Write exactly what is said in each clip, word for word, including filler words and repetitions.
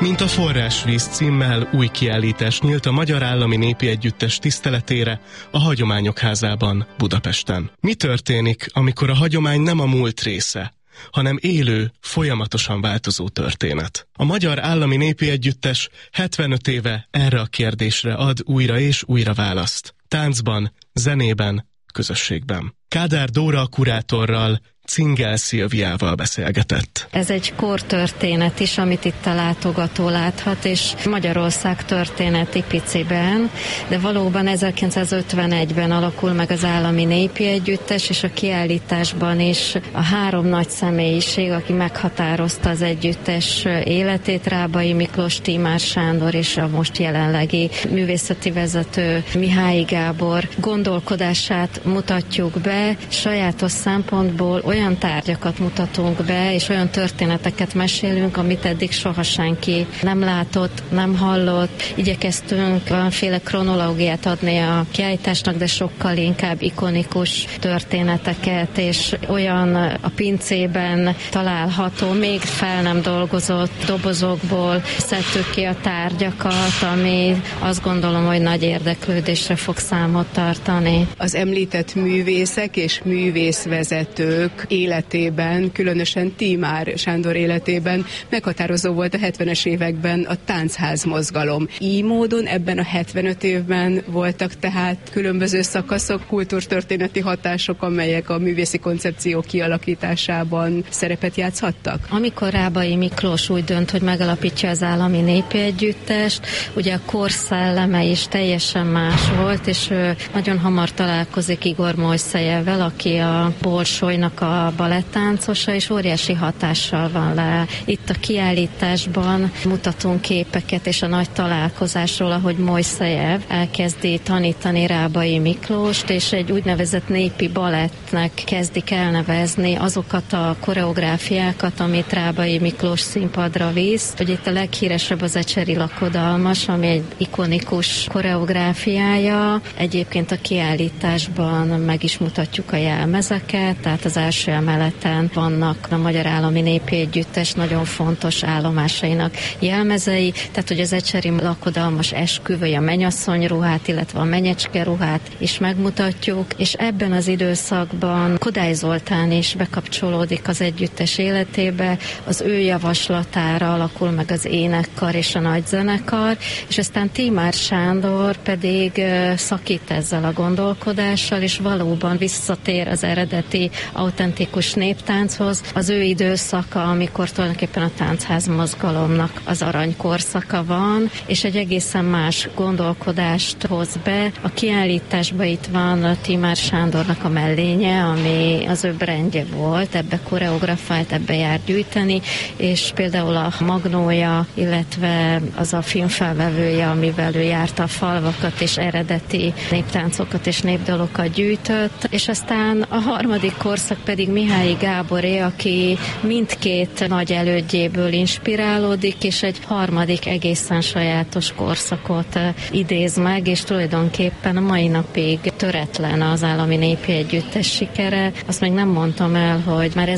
Mint a Forrásvíz címmel új kiállítás nyílt a Magyar Állami Népi Együttes tiszteletére a Hagyományok Házában Budapesten. Mi történik, amikor a hagyomány nem a múlt része, hanem élő, folyamatosan változó történet? A Magyar Állami Népi Együttes hetvenöt éve erre a kérdésre ad újra és újra választ. Táncban, zenében, közösségben. Kádár Dóra kurátorral, Cingel Szilviával beszélgetett. Ez egy kortörténet is, amit itt a látogató láthat, és Magyarország történeti piciben, de valóban ezerkilencszázötvenegyben alakul meg az Állami Népi Együttes, és a kiállításban is a három nagy személyiség, aki meghatározta az együttes életét, Rábai Miklós, Tímár Sándor és a most jelenlegi művészeti vezető Mihály Gábor gondolkodását mutatjuk be, sajátos szempontból olyan tárgyakat mutatunk be, és olyan történeteket mesélünk, amit eddig soha senki nem látott, nem hallott. Igyekeztünk valamiféle kronológiát adni a kiállításnak, de sokkal inkább ikonikus történeteket, és olyan a pincében található, még fel nem dolgozott dobozokból szedtük ki a tárgyakat, ami azt gondolom, hogy nagy érdeklődésre fog számot tartani. Az említett művészek és művészvezetők életében, különösen Tímár Sándor életében meghatározó volt a hetvenes években a táncház mozgalom. Így módon ebben a hetvenöt évben voltak tehát különböző szakaszok, kultúrtörténeti hatások, amelyek a művészi koncepció kialakításában szerepet játszhattak? Amikor Rábai Miklós úgy dönt, hogy megalapítja az Állami Népi Együttest, ugye a korszelleme is teljesen más volt, és ő nagyon hamar találkozik Igor Mojszejevvel, aki a Bolsolynak a balettáncosa, és óriási hatással van le. Itt a kiállításban mutatunk képeket, és a nagy találkozásról, ahogy Mojszejev elkezdi tanítani Rábai Miklóst, és egy úgynevezett népi balettnek kezdik elnevezni azokat a koreográfiákat, amit Rábai Miklós színpadra visz. Hogy itt a leghíresebb az Ecseri lakodalmas, ami egy ikonikus koreográfiája. Egyébként a kiállításban meg is mutatjuk a jelmezeket, tehát az első emeleten vannak a Magyar Állami Népi Együttes nagyon fontos állomásainak jelmezei, tehát hogy az Ecseri lakodalmas esküvői, a mennyasszony ruhát, illetve a menyecske ruhát is megmutatjuk, és ebben az időszakban Kodály Zoltán is bekapcsolódik az együttes életébe, az ő javaslatára alakul meg az énekkar és a nagyzenekar, és aztán Tímár Sándor pedig szakít ezzel a gondolkodással, és valóban visszatér az eredeti autentikus néptánchoz. Az ő időszaka, amikor tulajdonképpen a táncház mozgalomnak az aranykorszaka van, és egy egészen más gondolkodást hoz be. A kiállításban itt van a Tímár Sándornak a mellénye, ami az ő brandje volt, ebbe koreografált, ebbe jár gyűjteni, és például a magnója, illetve az a filmfelvevője, amivel ő járta a falvakat, és eredeti néptáncokat és népdalokat gyűjtött, és aztán a harmadik korszak pedig Mihály Gáboré, aki mindkét nagy elődjéből inspirálódik, és egy harmadik egészen sajátos korszakot idéz meg, és tulajdonképpen a mai napig töretlen az Állami Népi Együttes sikere. Azt még nem mondtam el, hogy már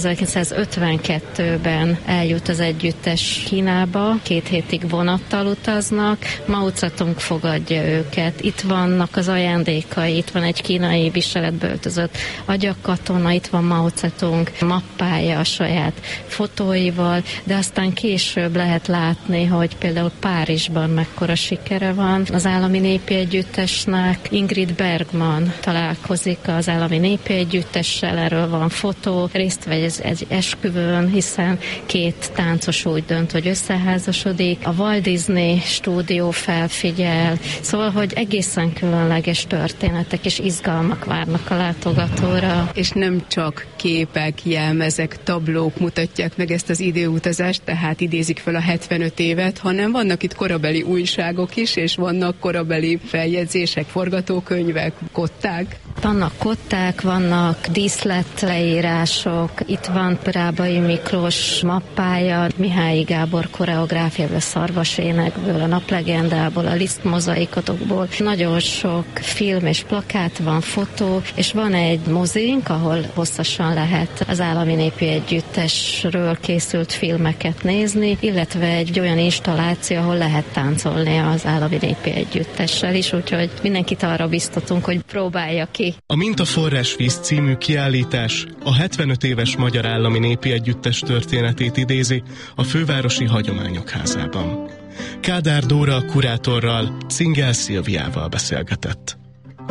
ezerkilencszázötvenkettőben eljut az együttes Kínába, két hétig vonattal utaznak, Mao Zedong fogadja őket. Itt vannak az ajándékai, itt van egy kínai viseletbe öltözött agyakkatona, itt van Mao Zedong mappája a saját fotóival, de aztán később lehet látni, hogy például Párizsban mekkora sikere van. Az Állami Népi Együttesnek Ingrid Bergman találkozik az Állami Népi Együttessel, erről van fotó, részt vesz egy esküvőn, hiszen két táncos úgy dönt, hogy összeházasodik. A Walt Disney stúdió felfigyel, szóval, hogy egészen különleges történetek és izgalmak várnak a látogatóra. És nem csak képek, jelmezek, tablók mutatják meg ezt az időutazást, tehát idézik fel a hetvenöt évet, hanem vannak itt korabeli újságok is, és vannak korabeli feljegyzések, forgatókönyvek, kották. Vannak kották, vannak díszletleírások, itt van Rábai Miklós mappája, Mihály Gábor koreográfiából, a Szarvasénekből, a Naplegendából, a Liszt mozaikotokból. Nagyon sok film és plakát van, fotó, és van egy mozink, ahol hosszasan lehet az Állami Népi Együttesről készült filmeket nézni, illetve egy olyan installáció, ahol lehet táncolni az Állami Népi Együttessel is, úgyhogy mindenkit arra biztatunk, hogy próbálja ki. A Mintaforrás víz című kiállítás a hetvenöt éves Magyar Állami Népi Együttes történetét idézi a Fővárosi Hagyományok Házában. Kádár Dóra kurátorral, Cingel Szilviával beszélgetett.